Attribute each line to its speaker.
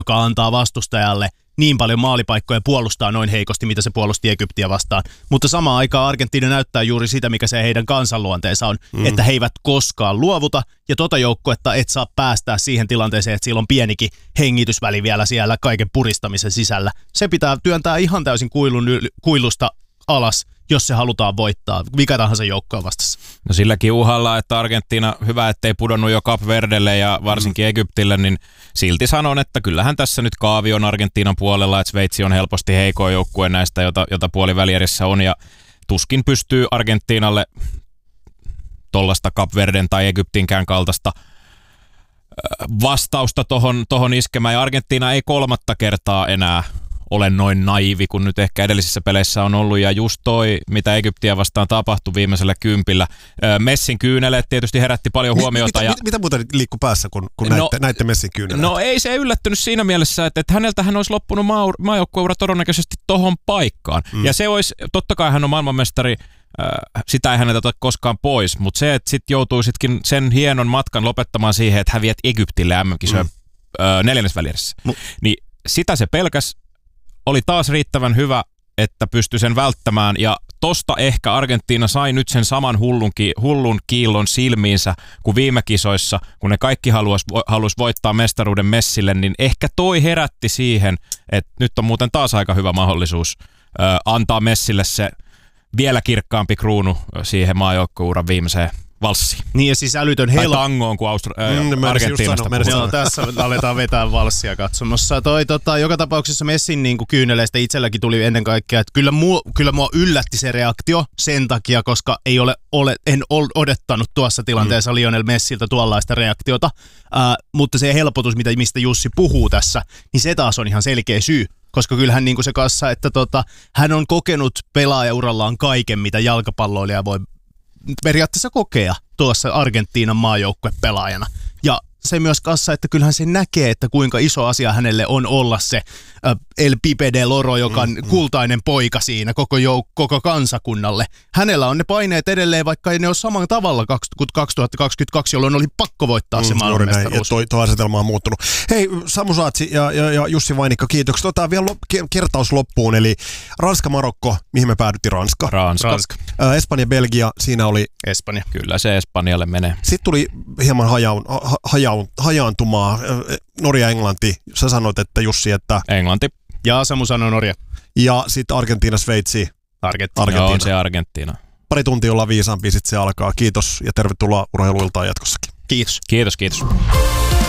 Speaker 1: joka antaa vastustajalle niin paljon maalipaikkoja puolustaa noin heikosti, mitä se puolusti Egyptiä vastaan. Mutta samaan aikaan Argentiina näyttää juuri sitä, mikä se heidän kansanluonteensa on, että he eivät koskaan luovuta, ja joukkuetta et saa päästää siihen tilanteeseen, että sillä on pienikin hengitysväli vielä siellä kaiken puristamisen sisällä. Se pitää työntää ihan täysin kuilusta alas, jos se halutaan voittaa, mikä tahansa joukkoa vastassa.
Speaker 2: No silläkin uhalla, että Argentiina, hyvä ettei pudonnut jo Kap Verdelle ja varsinkin Egyptille, niin silti sanon, että kyllähän tässä nyt kaavi on Argentiinan puolella, että Sveitsi on helposti heikoin joukkue näistä, jota puolivälierissä on, ja tuskin pystyy Argentiinalle tollaista Kap Verden tai Egyptinkään kaltaista vastausta tohon iskemään, ja Argentiina ei 3. kertaa enää ole noin naivi, kun nyt ehkä edellisissä peleissä on ollut, ja just toi, mitä Egyptiä vastaan tapahtui viimeisellä 10. Messin kyyneleet tietysti herätti paljon huomiota.
Speaker 3: Mitä muuta liikkuu päässä, kun näitte Messin kyyneleet?
Speaker 2: No ei se yllättynyt siinä mielessä, että häneltähän olisi loppunut maajoukkueura todennäköisesti tohon paikkaan. Ja se olisi, totta kai hän on maailmanmestari, sitä ei häneltä ota koskaan pois, mutta se, että sitten joutuisitkin sen hienon matkan lopettamaan siihen, että häviät Egyptille MM-kisojen 4. välierissä. Niin sitä se pelkäs. Oli taas riittävän hyvä, että pystyi sen välttämään, ja tosta ehkä Argentiina sai nyt sen saman hullun kiillon silmiinsä kuin viime kisoissa, kun ne kaikki halusi voittaa mestaruuden Messille, niin ehkä toi herätti siihen, että nyt on muuten taas aika hyvä mahdollisuus antaa Messille se vielä kirkkaampi kruunu siihen maajoukkueuran viimeiseen valssiin.
Speaker 1: Niin, ja siis älytön
Speaker 2: tai tangoon kuin Argentiinasta.
Speaker 1: Joo, tässä aletaan vetää valssia katsomassa. Joka tapauksessa Messin niin kuin kyyneleistä itselläkin tuli ennen kaikkea, että kyllä mua yllätti se reaktio sen takia, koska en odottanut tuossa tilanteessa Lionel Messiltä tuollaista reaktiota, mutta se helpotus, mistä Jussi puhuu tässä, niin se taas on ihan selkeä syy. Koska kyllähän niin kuin se kanssa, että hän on kokenut pelaajaurallaan kaiken, mitä jalkapalloilija voi periaatteessa kokea tuossa Argentiinan maajoukkuepelaajana. Ja se myös kanssa, että kyllähän se näkee, että kuinka iso asia hänelle on olla se El Pipe de Loro, joka on kultainen poika siinä koko kansakunnalle. Hänellä on ne paineet edelleen, vaikka ei ne ole samalla tavalla kuin 2022, jolloin oli pakko voittaa se maailmanmestaruus.
Speaker 3: Tuo asetelma on muuttunut. Hei, Samu Saatsi ja Jussi Vainikka, kiitoksia. Otetaan vielä kertaus loppuun, eli Ranska-Marokko, mihin me päädyttiin? Ranska. Espanja-Belgia, siinä oli
Speaker 1: Espanja.
Speaker 2: Kyllä se Espanjalle menee.
Speaker 3: Sitten tuli hieman hajaantumaa. Norja-Englanti. Sä sanoit, että Jussi, että
Speaker 2: Englanti.
Speaker 1: Ja Samu sanoi Norja.
Speaker 3: Ja sitten Argentiina-Sveitsi.
Speaker 2: Argentiina. Joo, se Argentiina.
Speaker 3: Pari tuntia ollaan viisaampi, sitten se alkaa. Kiitos ja tervetuloa Urheiluiltaan jatkossakin.
Speaker 1: Kiitos.
Speaker 2: Kiitos.